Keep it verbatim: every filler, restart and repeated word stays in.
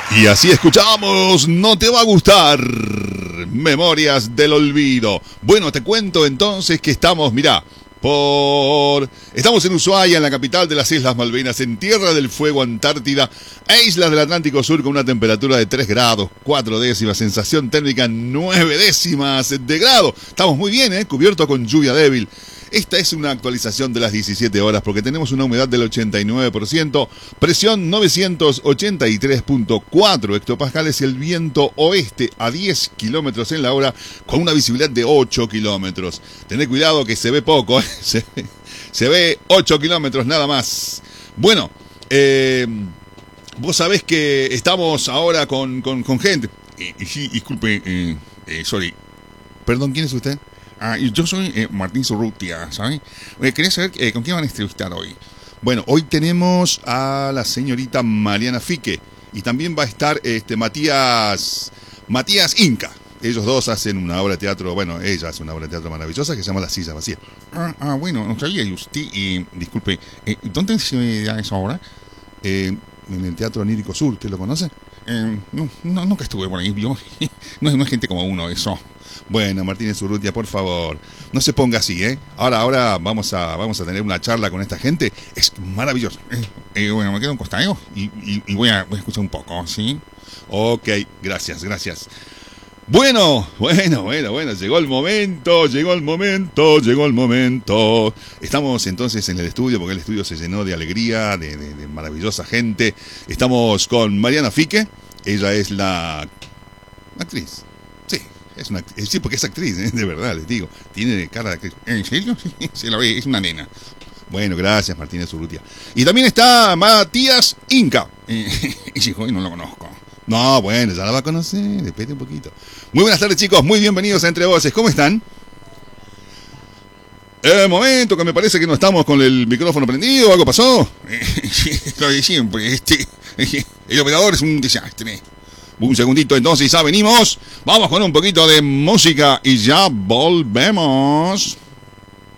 Y así escuchamos No Te Va a Gustar, Memorias del Olvido. Bueno, te cuento entonces que estamos, mirá, por... Estamos en Ushuaia, en la capital de las Islas Malvinas, en Tierra del Fuego, Antártida, e islas del Atlántico Sur, con una temperatura de tres grados, cuatro décimas, sensación térmica nueve décimas de grado. Estamos muy bien, ¿eh? Cubierto con lluvia débil. Esta es una actualización de las diecisiete horas porque tenemos una humedad del ochenta y nueve por ciento, presión novecientos ochenta y tres punto cuatro hectopascales y el viento oeste a diez kilómetros en la hora con una visibilidad de ocho kilómetros. Tened cuidado que se ve poco, ¿eh? se, se ve ocho kilómetros nada más. Bueno, eh, vos sabés que estamos ahora con, con, con gente. Eh, sí, disculpe, eh, eh, sorry. Perdón, ¿quién es usted? Ah, yo soy eh, Martín Zurrutia, ¿sabes? Eh, quería saber eh, con quién van a entrevistar hoy. Bueno, hoy tenemos a la señorita Mariana Fique y también va a estar este Matías Matías Inca. Ellos dos hacen una obra de teatro, bueno, ella hace una obra de teatro maravillosa que se llama La Silla Vacía. Ah, ah bueno, no sabía. Y usted, eh, disculpe, eh, ¿dónde se da esa obra? Eh, en el Teatro Onírico Sur, ¿usted lo conoce? Eh, no, no, nunca estuve por ahí. Yo, no, no es gente como uno, eso. Bueno, Martínez Urrutia, por favor, no se ponga así, ¿eh? Ahora, ahora vamos a, vamos a tener una charla con esta gente. Es maravilloso. Eh, eh, bueno, me quedo un costado y, y, y voy, a, voy a escuchar un poco, ¿sí? Ok, gracias, gracias. Bueno, bueno, bueno, bueno, llegó el momento, llegó el momento, llegó el momento. Estamos entonces en el estudio, porque el estudio se llenó de alegría, de, de, de maravillosa gente. Estamos con Mariana Fique, ella es la actriz. Sí, es una, sí, porque es actriz, ¿eh? De verdad, les digo. Tiene cara de actriz. ¿En serio? Se la ve, es una nena. Bueno, gracias, Martínez Urrutia. Y también está Matías Inca. Eh, y dijo, no lo conozco. No, bueno, ya la va a conocer, espere un poquito. Muy buenas tardes, chicos, muy bienvenidos a Entre Voces. ¿Cómo están? Eh, momento, que me parece que no estamos con el micrófono prendido, ¿algo pasó? Lo de siempre, este, el operador es un desastre. Un segundito, entonces ya venimos. Vamos con un poquito de música y ya volvemos.